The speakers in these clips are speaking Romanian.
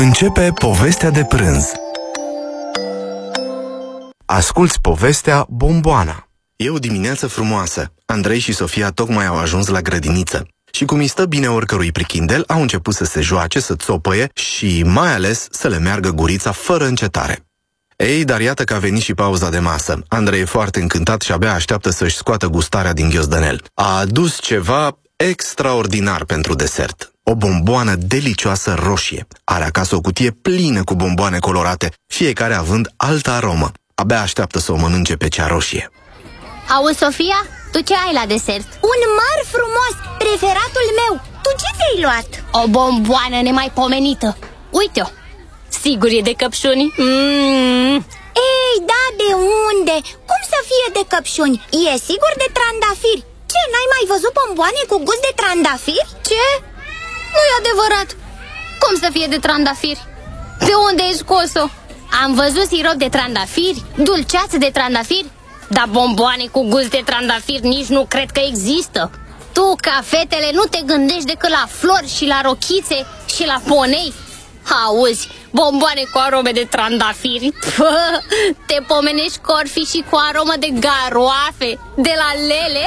Începe povestea de prânz. Asculți povestea Bomboana. E o dimineață frumoasă. Andrei și Sofia tocmai au ajuns la grădiniță. Și cum îi stă bine oricărui prichindel, au început să se joace, să țopăie și mai ales să le meargă gurița fără încetare. Ei, dar iată că a venit și pauza de masă. Andrei e foarte încântat și abia așteaptă să-și scoată gustarea din ghiozdănel. A adus ceva extraordinar pentru desert. O bomboană delicioasă roșie. Are acasă o cutie plină cu bomboane colorate, fiecare având altă aromă. Abia așteaptă să o mănânce pe cea roșie. Auzi, Sofia? Tu ce ai la desert? Un măr frumos, preferatul meu. Tu ce ți-ai luat? O bomboană nemaipomenită. Uite-o. Sigur e de căpșuni? Ei, da, de unde? Cum să fie de căpșuni? E sigur de trandafiri. Ce, n-ai mai văzut bomboane cu gust de trandafiri? Ce? Nu e adevărat. Cum să fie de trandafiri? Pe unde ai scos-o? Am văzut sirop de trandafiri, dulceață de trandafiri, dar bomboane cu gust de trandafiri nici nu cred că există. Tu, ca fetele, nu te gândești decât la flori și la rochițe și la ponei. Auzi, bomboane cu arome de trandafiri. Te pomenești că or fi și cu aromă de garoafe, de la lele.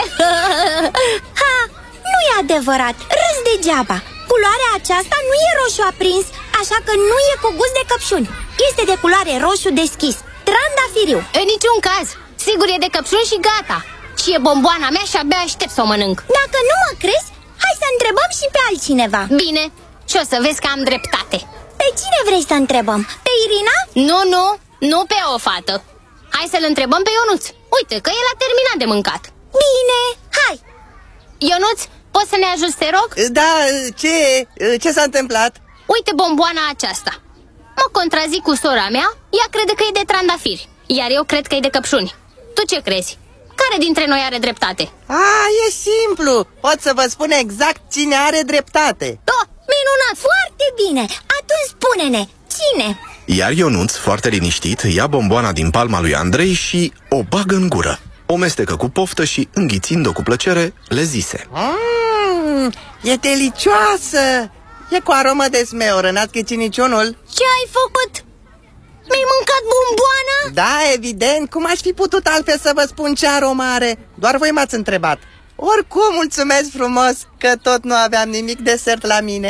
Ha, nu e adevărat, râs degeaba. Culoarea aceasta nu e roșu aprins, așa că nu e cu gust de căpșuni. Este de culoare roșu deschis, trandafiriu. În niciun caz, sigur e de căpșuni și gata. Și e bomboana mea și abia aștept să o mănânc. Dacă nu mă crezi, hai să întrebăm și pe altcineva. Bine, și o să vezi că am dreptate. Pe cine vrei să întrebăm? Pe Irina? Nu pe o fată. Hai să-l întrebăm pe Ionuț. Uite că el a terminat de mâncat. Bine, hai. Ionuț, poți să ne ajuți, te rog? Da, ce s-a întâmplat? Uite bomboana aceasta. Mă contrazic cu sora mea. Ea crede că e de trandafiri, iar eu cred că e de căpșuni. Tu ce crezi? Care dintre noi are dreptate? E simplu. Pot să vă spun exact cine are dreptate. Minunat, foarte bine. Atunci spune-ne, cine? Iar Ionuț, foarte liniștit, ia bomboana din palma lui Andrei și o bagă în gură. O mestecă cu poftă și, înghițind-o cu plăcere, le zise: E delicioasă. E cu aromă de smeoră, n-ați ghicit niciunul? Ce ai făcut? Mi-ai mâncat bomboana? Da, evident, cum aș fi putut altfel să vă spun ce aromă are? Doar voi m-ați întrebat. Oricum, mulțumesc frumos că tot nu aveam nimic desert la mine.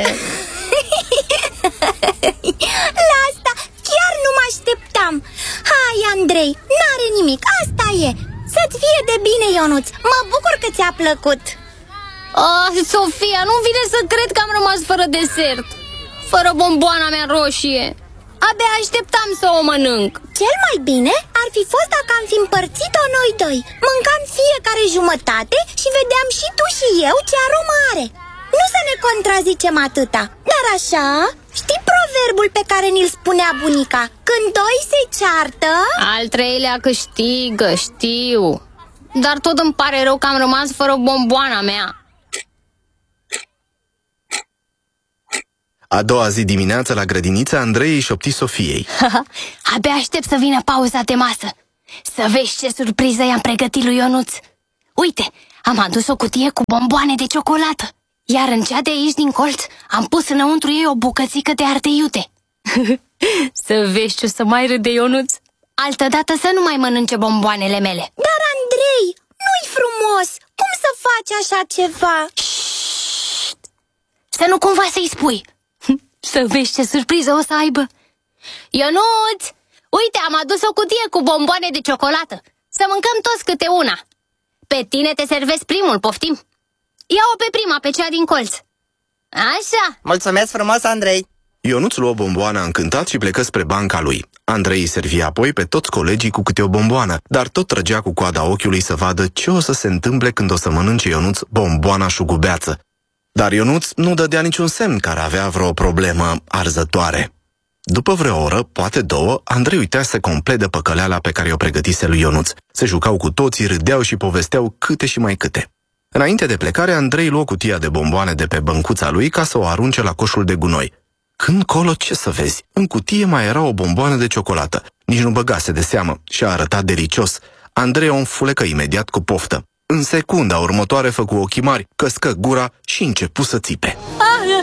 La asta chiar nu mă așteptam. Hai, Andrei, n-are nimic, asta e. Să-ți fie de bine, Ionuț. Mă bucur că ți-a plăcut. Sofia, nu vine să cred că am rămas fără desert, fără bomboana mea roșie. Abia așteptam să o mănânc. Cel mai bine ar fi fost dacă am fi împărțit-o noi doi. Mâncam fiecare jumătate și vedeam și tu și eu ce aromă are. Nu să ne contrazicem atâta. Dar așa, știi proverbul pe care ni-l spunea bunica? Când doi se ceartă, al treilea câștigă, știu. Dar tot îmi pare rău că am rămas fără bomboana mea. A doua zi dimineață la grădiniță, Andrei îi șopti Sofiei: Abia aștept să vină pauza de masă, să vezi ce surpriză i-am pregătit lui Ionuț. Uite, am adus o cutie cu bomboane de ciocolată, iar în cea de aici din colț am pus înăuntru ei o bucățică de ardei iute. Să vezi ce o să mai râde Ionuț. Altădată să nu mai mănânce bomboanele mele. Dar, Andrei, nu-i frumos. Cum să faci așa ceva? Șt! Să nu cumva să-i spui. Să vezi ce surpriză o să aibă. Ionuț, uite, am adus o cutie cu bomboane de ciocolată. Să mâncăm toți câte una. Pe tine te servesc primul, poftim? Ia-o pe prima, pe cea din colț. Așa. Mulțumesc frumos, Andrei. Ionuț luă bomboana încântat și plecă spre banca lui. Andrei îi servia apoi pe toți colegii cu câte o bomboană, dar tot trăgea cu coada ochiului să vadă ce o să se întâmple când o să mănânce Ionuț bomboana șugubeață. Dar Ionuț nu dădea niciun semn că ar avea vreo problemă arzătoare. După vreo oră, poate două, Andrei uitase complet de păcăleala pe care o pregătise lui Ionuț. Se jucau cu toții, râdeau și povesteau câte și mai câte. Înainte de plecare, Andrei luă cutia de bomboane de pe băncuța lui ca să o arunce la coșul de gunoi. Când colo, ce să vezi? În cutie mai era o bomboană de ciocolată. Nici nu băgase de seamă și a arătat delicios. Andrei o înfulecă imediat cu poftă. În secunda următoare făcu ochii mari, căscă gura și începu să țipe.